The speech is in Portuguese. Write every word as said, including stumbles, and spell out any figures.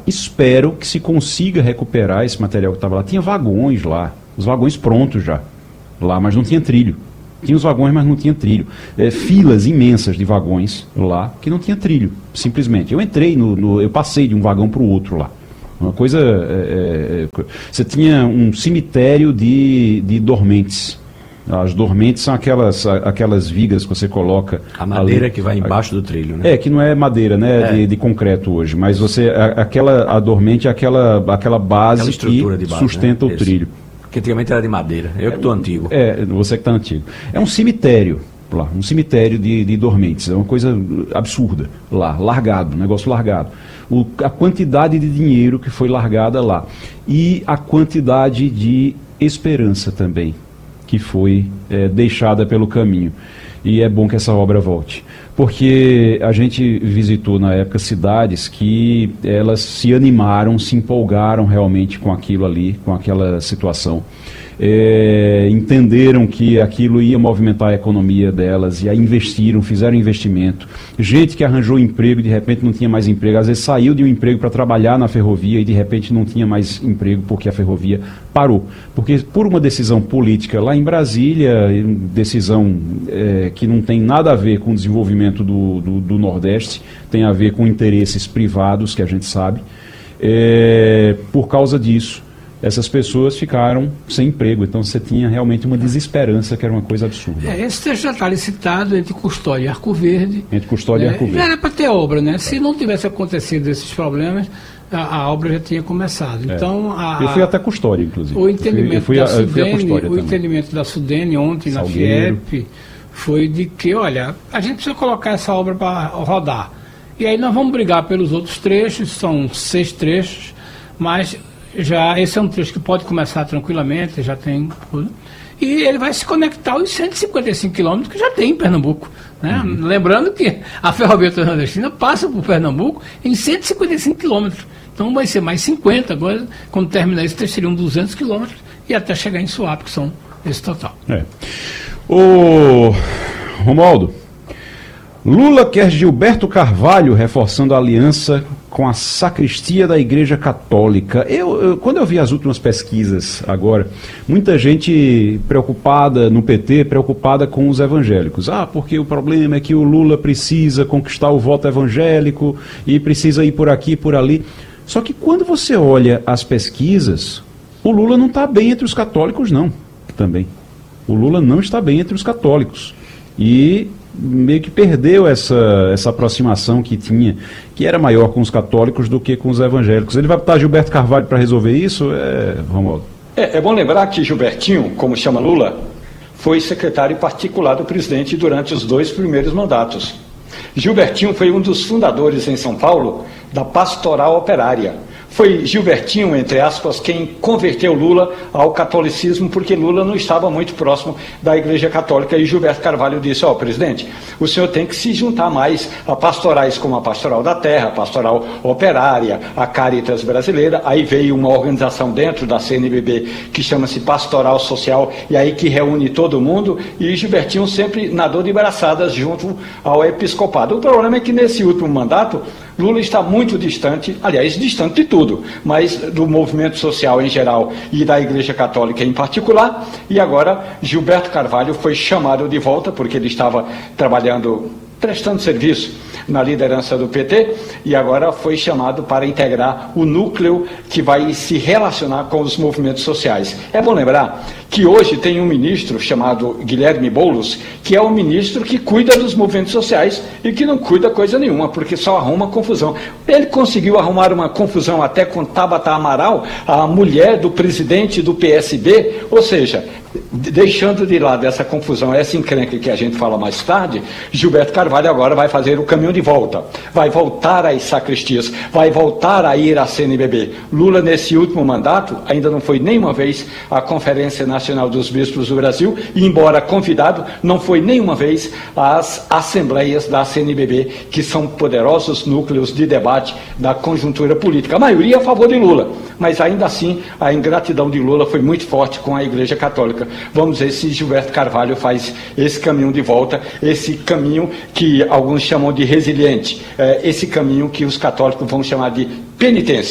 Espero que se consiga recuperar esse material que estava lá. Tinha vagões lá, os vagões prontos já, lá, mas não tinha trilho. Tinha os vagões, mas não tinha trilho. É, filas imensas de vagões lá, que não tinha trilho, simplesmente. Eu entrei, no, no eu passei de um vagão para o outro lá. Uma coisa... É, é, você tinha um cemitério de, de dormentes. As dormentes são aquelas, aquelas vigas que você coloca... A madeira ali, que vai embaixo a, do trilho, né? É, que não é madeira, né? É. De, de concreto hoje. Mas você, a, aquela, a dormente é aquela, aquela base aquela que base, sustenta né? o Esse. trilho. Que antigamente era de madeira. Eu que estou antigo. É, você que está antigo. É um cemitério lá, um cemitério de, de dormentes. É uma coisa absurda lá, largado, um negócio largado. O, a quantidade de dinheiro que foi largada lá. E a quantidade de esperança também que foi é, deixada pelo caminho. E é bom que essa obra volte. Porque a gente visitou na época cidades que elas se animaram, se empolgaram realmente com aquilo ali, com aquela situação. É, entenderam que aquilo ia movimentar a economia delas e aí investiram, fizeram investimento. Gente que arranjou emprego e de repente não tinha mais emprego, às vezes saiu de um emprego para trabalhar na ferrovia e de repente não tinha mais emprego porque a ferrovia parou. Porque por uma decisão política lá em Brasília, decisão é, que não tem nada a ver com o desenvolvimento do, do, do Nordeste, tem a ver com interesses privados, que a gente sabe, é, por causa disso. Essas pessoas ficaram sem emprego, então você tinha realmente uma desesperança, que era uma coisa absurda. É, esse trecho já está licitado entre Custódia e Arco Verde. Entre Custódia é, e Arco Verde. Já era para ter obra, né? Se não tivesse acontecido esses problemas, a, a obra já tinha começado. É. Então, a, eu fui até Custódia, inclusive. O entendimento, eu fui, eu fui a, da, eu fui Sudene, o entendimento da Sudene ontem Salgueiro. na FIEP foi de que, olha, a gente precisa colocar essa obra para rodar. E aí nós vamos brigar pelos outros trechos, são seis trechos, mas... Já, esse é um trecho que pode começar tranquilamente, já tem tudo. E ele vai se conectar aos cento e cinquenta e cinco quilômetros que já tem em Pernambuco. Né? Uhum. Lembrando que a Ferrovia Transnordestina passa por Pernambuco em cento e cinquenta e cinco quilômetros. Então vai ser mais cinquenta agora, quando terminar esse trecho seriam duzentos quilômetros e até chegar em Suape, que são esse total. É. Ô, Romualdo, Lula quer Gilberto Carvalho reforçando a aliança com a sacristia da Igreja Católica. Eu, eu, quando eu vi as últimas pesquisas agora, muita gente preocupada no P T, preocupada com os evangélicos. Ah, porque o problema é que o Lula precisa conquistar o voto evangélico e precisa ir por aqui e por ali. Só que quando você olha as pesquisas, o Lula não está bem entre os católicos, não, também. O Lula não está bem entre os católicos. E... meio que perdeu essa, essa aproximação que tinha, que era maior com os católicos do que com os evangélicos. Ele vai botar Gilberto Carvalho para resolver isso? É, Romualdo. É, é bom lembrar que Gilbertinho, como chama Lula, foi secretário particular do presidente durante os dois primeiros mandatos. Gilbertinho foi um dos fundadores em São Paulo da Pastoral Operária. Foi Gilbertinho, entre aspas, quem converteu Lula ao catolicismo, porque Lula não estava muito próximo da Igreja Católica, e Gilberto Carvalho disse, ó, oh, presidente, o senhor tem que se juntar mais a pastorais como a Pastoral da Terra, a Pastoral Operária, a Caritas Brasileira. Aí veio uma organização dentro da C N B B que chama-se Pastoral Social, e aí que reúne todo mundo, e Gilbertinho sempre nadou de braçadas junto ao episcopado. O problema é que nesse último mandato, Lula está muito distante, aliás, distante de tudo, mas do movimento social em geral e da Igreja Católica em particular, e agora Gilberto Carvalho foi chamado de volta, porque ele estava trabalhando, prestando serviço na liderança do P T, e agora foi chamado para integrar o núcleo que vai se relacionar com os movimentos sociais. É bom lembrar que hoje tem um ministro chamado Guilherme Boulos, que é o ministro que cuida dos movimentos sociais e que não cuida coisa nenhuma, porque só arruma confusão. Ele conseguiu arrumar uma confusão até com Tabata Amaral, a mulher do presidente do P S B, ou seja, deixando de lado essa confusão, essa encrenca que a gente fala mais tarde, Gilberto Carvalho agora vai fazer o caminho de volta, vai voltar às sacristias, vai voltar a ir à C N B B. Lula, nesse último mandato, ainda não foi nenhuma vez à Conferência Nacional dos Bispos do Brasil, e embora convidado, não foi nenhuma vez às assembleias da C N B B, que são poderosos núcleos de debate da conjuntura política. A maioria a favor de Lula, mas ainda assim a ingratidão de Lula foi muito forte com a Igreja Católica. Vamos ver se Gilberto Carvalho faz esse caminho de volta, esse caminho que alguns chamam de resiliente, esse caminho que os católicos vão chamar de penitência.